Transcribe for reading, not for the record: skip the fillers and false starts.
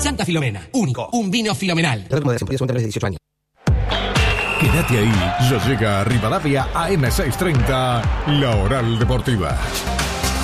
Santa Filomena. Único. Un vino filomenal. Moderación, podía de 18 años. Quédate ahí, ya llega a Rivadavia AM630, La Oral Deportiva.